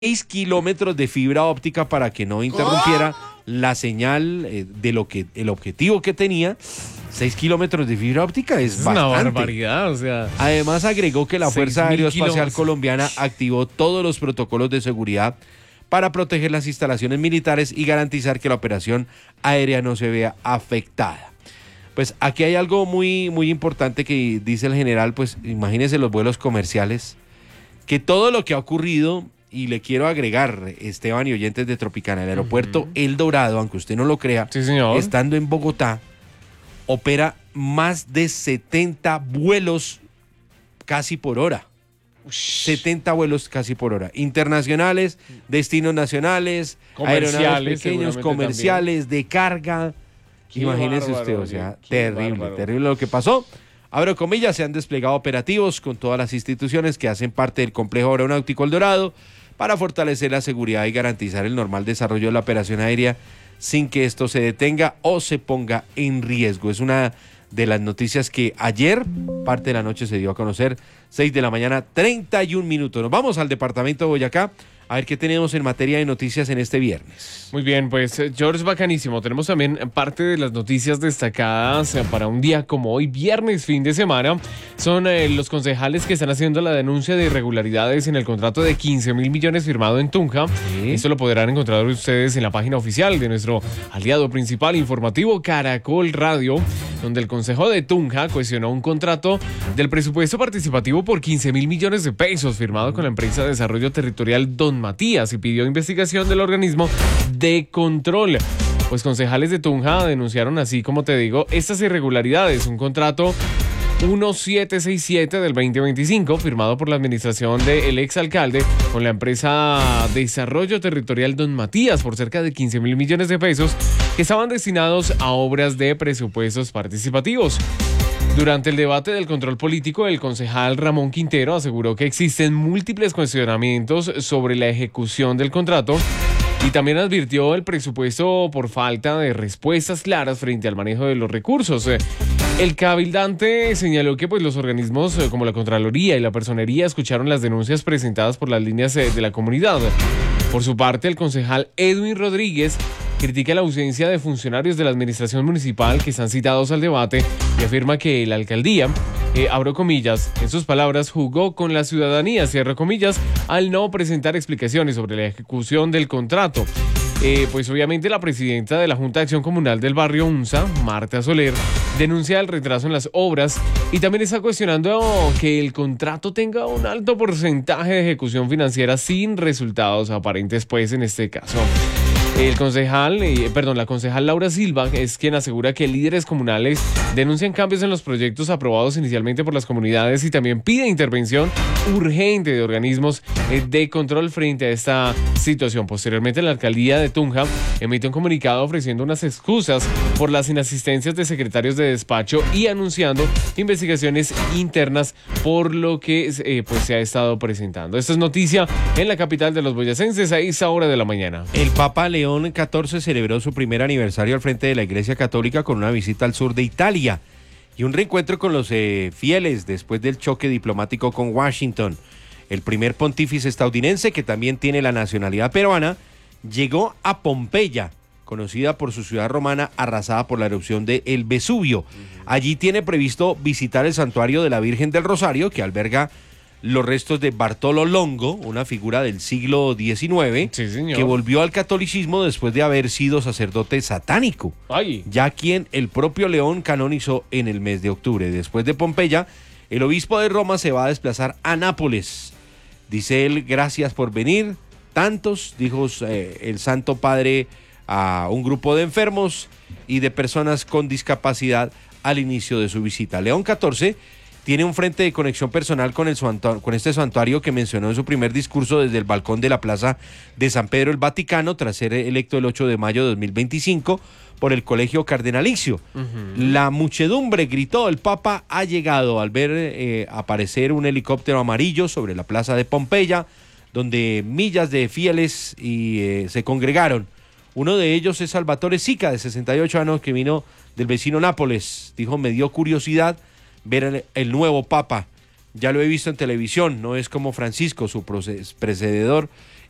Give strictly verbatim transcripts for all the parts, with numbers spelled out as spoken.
seis kilómetros de fibra óptica para que no interrumpiera la señal eh, de lo que el objetivo que tenía. Seis kilómetros de fibra óptica es, es bastante. una barbaridad, o sea. Además agregó que la Fuerza Aeroespacial Colombiana activó todos los protocolos de seguridad para proteger las instalaciones militares y garantizar que la operación aérea no se vea afectada. Pues aquí hay algo muy, muy importante que dice el general, pues imagínense los vuelos comerciales, que todo lo que ha ocurrido, y le quiero agregar, Esteban y oyentes de Tropicana, el aeropuerto uh-huh. El Dorado, aunque usted no lo crea, sí, señor. Estando en Bogotá, opera más de setenta vuelos casi por hora. Ush. setenta vuelos casi por hora. Internacionales, destinos nacionales, aeronaves pequeños, comerciales, también. De carga. Qué Imagínese bárbaro, usted, o sea, terrible, bárbaro. terrible lo que pasó. Abro comillas, se han desplegado operativos con todas las instituciones que hacen parte del complejo aeronáutico El Dorado para fortalecer la seguridad y garantizar el normal desarrollo de la operación aérea sin que esto se detenga o se ponga en riesgo. Es una de las noticias que ayer, parte de la noche, se dio a conocer, seis de la mañana, treinta y un minutos. Nos vamos al departamento de Boyacá a ver qué tenemos en materia de noticias en este viernes. Muy bien, pues George, bacanísimo. Tenemos también parte de las noticias destacadas para un día como hoy, viernes, fin de semana. Son eh, los concejales que están haciendo la denuncia de irregularidades en el contrato de quince mil millones firmado en Tunja. ¿Sí? Esto lo podrán encontrar ustedes en la página oficial de nuestro aliado principal informativo Caracol Radio, donde el Consejo de Tunja cuestionó un contrato del presupuesto participativo por quince mil millones de pesos firmado con la empresa de desarrollo territorial Don Matías y pidió investigación del organismo de control. Pues concejales de Tunja denunciaron, así como te digo, estas irregularidades. Un contrato diecisiete sesenta y siete del veinte veinticinco firmado por la administración del exalcalde con la empresa Desarrollo Territorial Don Matías por cerca de quince mil millones de pesos que estaban destinados a obras de presupuestos participativos. Durante el debate del control político, el concejal Ramón Quintero aseguró que existen múltiples cuestionamientos sobre la ejecución del contrato y también advirtió el presupuesto por falta de respuestas claras frente al manejo de los recursos. El cabildante señaló que pues, los organismos como la Contraloría y la Personería escucharon las denuncias presentadas por las líneas de la comunidad. Por su parte, el concejal Edwin Rodríguez critica la ausencia de funcionarios de la administración municipal que están citados al debate y afirma que la alcaldía, eh, abro comillas, en sus palabras, jugó con la ciudadanía, cierro comillas, al no presentar explicaciones sobre la ejecución del contrato. Eh, pues obviamente la presidenta de la Junta de Acción Comunal del barrio Unza, Marta Soler, denuncia el retraso en las obras y también está cuestionando que el contrato tenga un alto porcentaje de ejecución financiera sin resultados aparentes, pues en este caso. El concejal, eh, perdón, la concejal Laura Silva es quien asegura que líderes comunales denuncian cambios en los proyectos aprobados inicialmente por las comunidades y también pide intervención urgente de organismos eh, de control frente a esta situación. Posteriormente, la alcaldía de Tunja emitió un comunicado ofreciendo unas excusas por las inasistencias de secretarios de despacho y anunciando investigaciones internas por lo que eh, pues, se ha estado presentando. Esta es noticia en la capital de los boyacenses a esa hora de la mañana. El Papa León catorce celebró su primer aniversario al frente de la Iglesia Católica con una visita al sur de Italia y un reencuentro con los eh, fieles después del choque diplomático con Washington. El primer pontífice estadounidense, que también tiene la nacionalidad peruana, llegó a Pompeya, conocida por su ciudad romana arrasada por la erupción de el Vesubio. Allí tiene previsto visitar el santuario de la Virgen del Rosario, que alberga los restos de Bartolo Longo, una figura del siglo diecinueve, sí, que volvió al catolicismo después de haber sido sacerdote satánico, Ay. ya quien el propio León canonizó en el mes de octubre. Después de Pompeya, el obispo de Roma se va a desplazar a Nápoles. Dice él, gracias por venir, tantos, dijo eh, el Santo Padre a un grupo de enfermos y de personas con discapacidad al inicio de su visita. León catorce tiene un frente de conexión personal con, el santuario, con este santuario que mencionó en su primer discurso desde el balcón de la Plaza de San Pedro el Vaticano, tras ser electo el ocho de mayo de dos mil veinticinco por el Colegio Cardenalicio. Uh-huh. La muchedumbre, gritó, el Papa ha llegado al ver eh, aparecer un helicóptero amarillo sobre la plaza de Pompeya, donde millas de fieles y, eh, se congregaron. Uno de ellos es Salvatore Sica, de sesenta y ocho años, que vino del vecino Nápoles. Dijo, me dio curiosidad ver el, el nuevo Papa. Ya lo he visto en televisión, no es como Francisco, su precededor,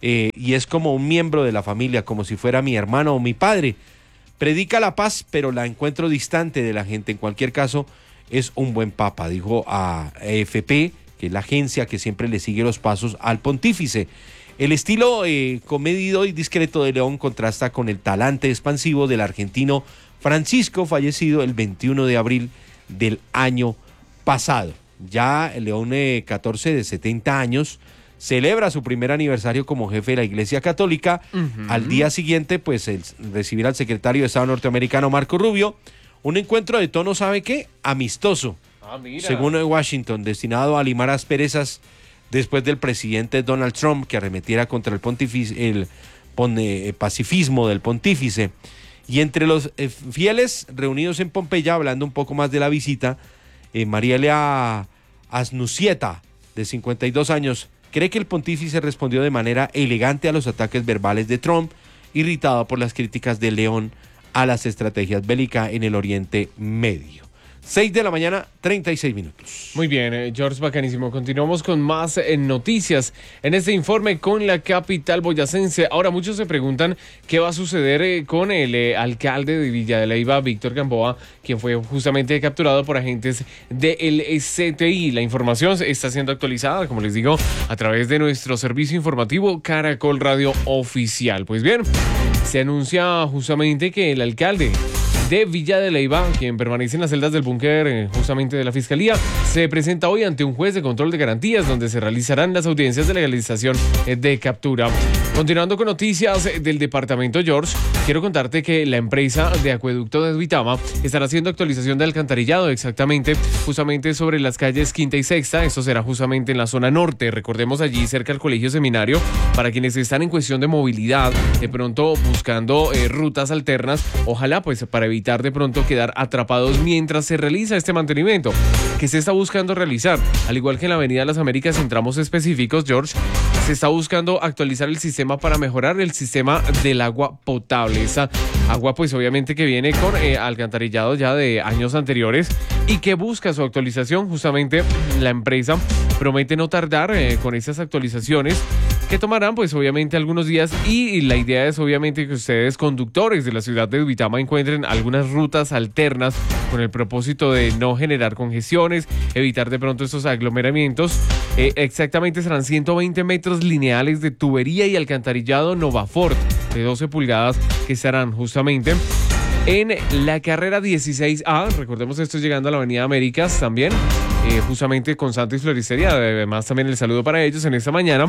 eh, y es como un miembro de la familia, como si fuera mi hermano o mi padre. Predica la paz, pero la encuentro distante de la gente. En cualquier caso, es un buen papa, dijo a A F P, que es la agencia que siempre le sigue los pasos al pontífice. El estilo eh, comedido y discreto de León contrasta con el talante expansivo del argentino Francisco, fallecido el veintiuno de abril del año pasado. Ya León eh, catorce, de setenta años, celebra su primer aniversario como jefe de la Iglesia Católica. Uh-huh. Al día siguiente, pues, el, recibir al secretario de Estado norteamericano Marco Rubio, un encuentro de tono, ¿sabe qué? Amistoso, ah, mira. Según Washington, destinado a limar asperezas después del presidente Donald Trump que arremetiera contra el, pontífice, el pon, eh, pacifismo del pontífice. Y entre los eh, fieles reunidos en Pompeya, hablando un poco más de la visita, eh, Mariela Asnucieta, de cincuenta y dos años, cree que el pontífice respondió de manera elegante a los ataques verbales de Trump, irritado por las críticas de León a las estrategias bélicas en el Oriente Medio. seis de la mañana, treinta y seis minutos. Muy bien, eh, George, bacanísimo. Continuamos con más eh, noticias en este informe con la capital boyacense. Ahora, muchos se preguntan qué va a suceder eh, con el eh, alcalde de Villa de Leyva, Víctor Gamboa, quien fue justamente capturado por agentes del C T I. La información está siendo actualizada, como les digo, a través de nuestro servicio informativo Caracol Radio Oficial. Pues bien, se anuncia justamente que el alcalde de Villa de Leyva, quien permanece en las celdas del búnker eh, justamente de la Fiscalía, se presenta hoy ante un juez de control de garantías donde se realizarán las audiencias de legalización eh, de captura. Continuando con noticias eh, del departamento, George, quiero contarte que la empresa de acueducto de Duitama estará haciendo actualización de alcantarillado, exactamente, justamente sobre las calles Quinta y Sexta. Esto será justamente en la zona norte, recordemos, allí cerca del Colegio Seminario, para quienes están en cuestión de movilidad, de pronto buscando eh, rutas alternas, ojalá pues para evitar de pronto quedar atrapados mientras se realiza este mantenimiento que se está buscando realizar. Al igual que en la Avenida de las Américas en tramos específicos, George, se está buscando actualizar el sistema para mejorar el sistema del agua potable. Esa agua pues obviamente que viene con eh, alcantarillado ya de años anteriores y que busca su actualización. Justamente la empresa promete no tardar eh, con esas actualizaciones, que tomarán pues obviamente algunos días, y la idea es obviamente que ustedes, conductores de la ciudad de Duitama, encuentren algunas rutas alternas con el propósito de no generar congestiones, evitar de pronto estos aglomeramientos. Eh, exactamente serán ciento veinte metros lineales de tubería y alcantarillado Novafort de doce pulgadas que estarán justamente en la carrera dieciséis A. Recordemos, esto es llegando a la Avenida Américas también, eh, justamente con Santos Floristería. Además también el saludo para ellos en esta mañana.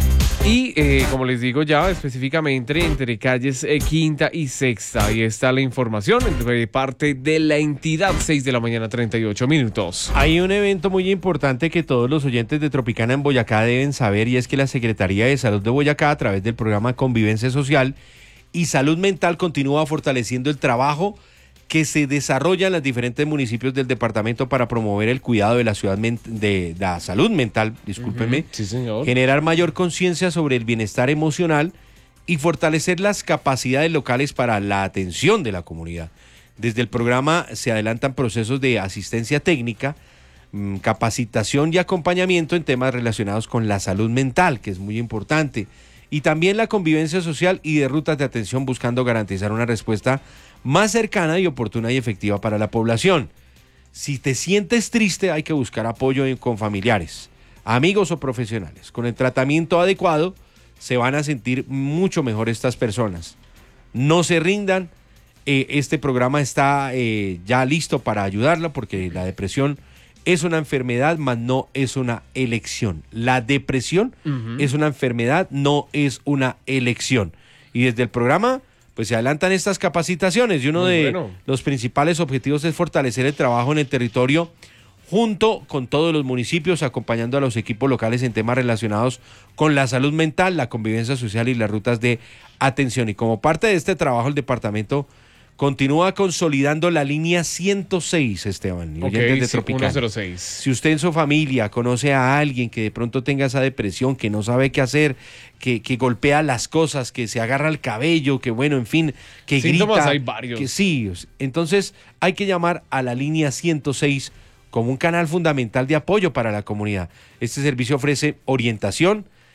Y eh, como les digo ya, específicamente entre calles eh, Quinta y Sexta. Ahí está la información de parte de la entidad. Seis de la mañana, treinta y ocho minutos. Hay un evento muy importante que todos los oyentes de Tropicana en Boyacá deben saber, y es que la Secretaría de Salud de Boyacá, a través del programa Convivencia Social y Salud Mental, continúa fortaleciendo el trabajo que se desarrolla en los diferentes municipios del departamento para promover el cuidado de la ciudad de la salud mental, discúlpenme, uh-huh. Sí, señor. Generar mayor conciencia sobre el bienestar emocional y fortalecer las capacidades locales para la atención de la comunidad. Desde el programa se adelantan procesos de asistencia técnica, capacitación y acompañamiento en temas relacionados con la salud mental, que es muy importante, y también la convivencia social y de rutas de atención, buscando garantizar una respuesta más cercana y oportuna y efectiva para la población. Si te sientes triste, hay que buscar apoyo con familiares, amigos o profesionales. Con el tratamiento adecuado se van a sentir mucho mejor estas personas. No se rindan, eh, este programa está eh, ya listo para ayudarla, porque la depresión es una enfermedad, mas no es una elección. La depresión uh-huh. es una enfermedad, no es una elección. Y desde el programa pues se adelantan estas capacitaciones, y uno Muy de bueno. los principales objetivos es fortalecer el trabajo en el territorio junto con todos los municipios, acompañando a los equipos locales en temas relacionados con la salud mental, la convivencia social y las rutas de atención. Y como parte de este trabajo, el departamento continúa consolidando la línea ciento seis, Esteban, y okay, de Tropicana. ciento seis. Si usted en su familia conoce a alguien que de pronto tenga esa depresión, que no sabe qué hacer, que, que golpea las cosas, que se agarra el cabello, que bueno, en fin, que Síntomas grita. Hay varios. Que sí, entonces hay que llamar a la línea ciento seis como un canal fundamental de apoyo para la comunidad. Este servicio ofrece orientación,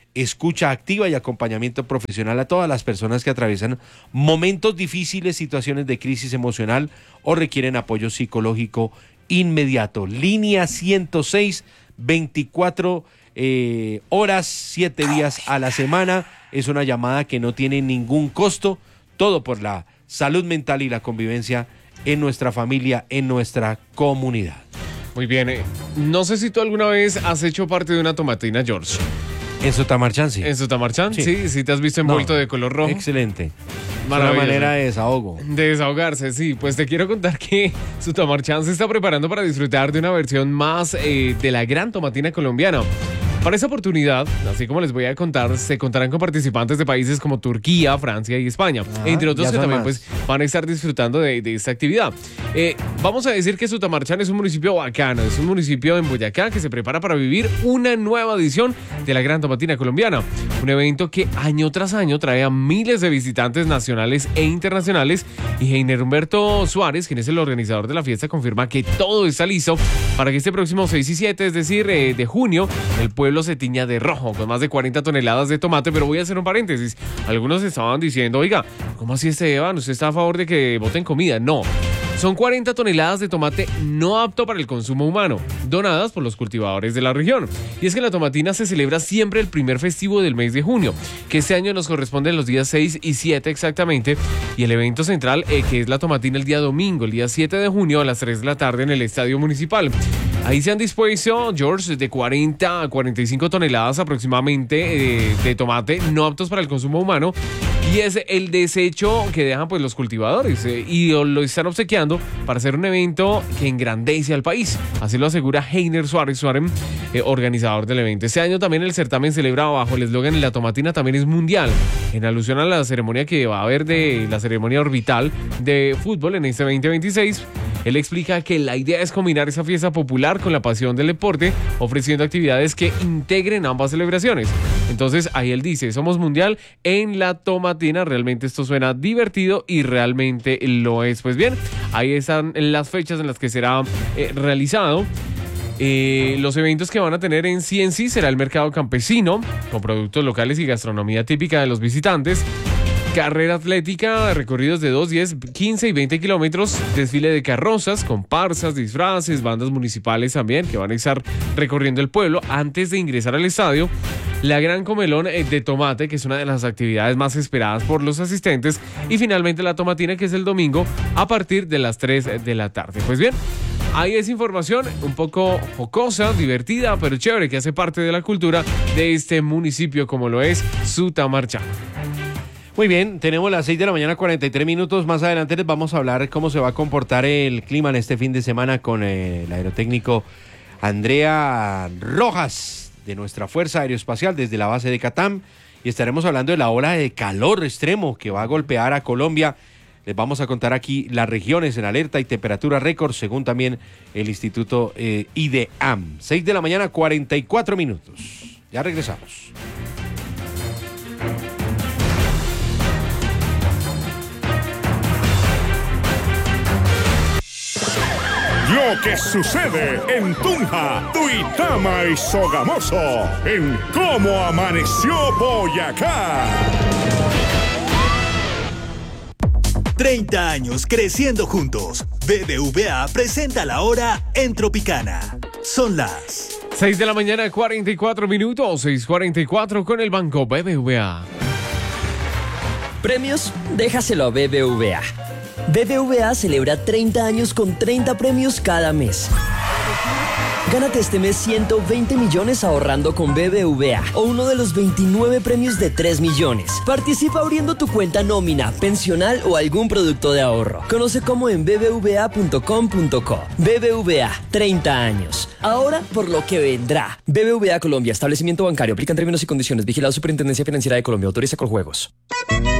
escucha activa y acompañamiento profesional a todas las personas que atraviesan momentos difíciles, situaciones de crisis emocional o requieren apoyo psicológico inmediato. Línea ciento seis, veinticuatro eh, horas, siete días a la semana. Es una llamada que no tiene ningún costo, todo por la salud mental y la convivencia en nuestra familia, en nuestra comunidad. Muy bien, eh, no sé si tú alguna vez has hecho parte de una tomatina, George. ¿En Sotamarchán, sí? ¿En Sotamarchán? Sí, sí, sí te has visto envuelto No, de color rojo. Excelente. Una Maravilloso. manera de desahogo. De desahogarse, sí. Pues te quiero contar que Sotamarchán se está preparando para disfrutar de una versión más eh, de la gran tomatina colombiana. Para esa oportunidad, así como les voy a contar, se contarán con participantes de países como Turquía, Francia y España, Ah, entre otros ya que son también más. pues, van a estar disfrutando de, de esta actividad. Eh, vamos a decir que Sotamarchán es un municipio bacano, es un municipio en Boyacá que se prepara para vivir una nueva edición de la Gran Tomatina Colombiana, un evento que año tras año trae a miles de visitantes nacionales e internacionales, y Heiner Humberto Suárez, quien es el organizador de la fiesta, confirma que todo está listo para que este próximo seis y siete, es decir, eh, de junio, el pueblo se tiña de rojo con más de cuarenta toneladas de tomate. Pero voy a hacer un paréntesis. Algunos estaban diciendo, oiga, ¿cómo así, Esteban? ¿Usted está a favor de que boten comida? No. Son cuarenta toneladas de tomate no apto para el consumo humano, donadas por los cultivadores de la región. Y es que la tomatina se celebra siempre el primer festivo del mes de junio, que este año nos corresponde los días seis y siete exactamente, y el evento central, eh, que es la tomatina el día domingo, el día siete de junio a las tres de la tarde en el Estadio Municipal. Ahí se han dispuesto, George, de cuarenta a cuarenta y cinco toneladas aproximadamente eh, de tomate no aptos para el consumo humano, y es el desecho que dejan pues los cultivadores eh, y lo están obsequiando para hacer un evento que engrandece al país. Así lo asegura Heiner Suárez Suárez, eh, organizador del evento. Este año también el certamen celebra bajo el eslogan "La tomatina también es mundial", en alusión a la ceremonia que va a haber de la ceremonia orbital de fútbol en este veinte veintiséis. Él explica que la idea es combinar esa fiesta popular con la pasión del deporte, ofreciendo actividades que integren ambas celebraciones. Entonces ahí él dice, somos mundial en la tomatina. Realmente esto suena divertido y realmente lo es. Pues bien, ahí están las fechas en las que será eh, realizado. Eh, los eventos que van a tener en C N C será el mercado campesino, con productos locales y gastronomía típica de los visitantes. Carrera atlética, recorridos de dos, diez, quince y veinte kilómetros, desfile de carrozas, comparsas, disfraces, bandas municipales también que van a estar recorriendo el pueblo antes de ingresar al estadio. La gran comelón de tomate, que es una de las actividades más esperadas por los asistentes, y finalmente la tomatina, que es el domingo a partir de las tres de la tarde. Pues bien, ahí es información un poco jocosa, divertida, pero chévere, que hace parte de la cultura de este municipio como lo es Sotamarchán. Muy bien, tenemos las seis de la mañana, cuarenta y tres minutos. Más adelante les vamos a hablar cómo se va a comportar el clima en este fin de semana con eh, el aerotécnico Andrea Rojas de nuestra Fuerza Aeroespacial desde la base de Catam, y estaremos hablando de la ola de calor extremo que va a golpear a Colombia. Les vamos a contar aquí las regiones en alerta y temperatura récord según también el Instituto eh, IDEAM. seis de la mañana, cuarenta y cuatro minutos. Ya regresamos. Lo que sucede en Tunja, Duitama y Sogamoso, en Cómo Amaneció Boyacá. treinta años creciendo juntos. B B V A presenta la hora en Tropicana. Son las seis de la mañana, cuarenta y cuatro minutos, seis cuarenta y cuatro con el Banco B B V A. Premios, déjaselo a B B V A. B B V A celebra treinta años con treinta premios cada mes. Gánate este mes ciento veinte millones ahorrando con B B V A o uno de los veintinueve premios de tres millones. Participa abriendo tu cuenta nómina, pensional o algún producto de ahorro. Conoce cómo en b b v a punto com punto co. B B V A, treinta años. Ahora por lo que vendrá. B B V A Colombia, establecimiento bancario. Aplican términos y condiciones. Vigilado Superintendencia Financiera de Colombia. Autoriza con juegos.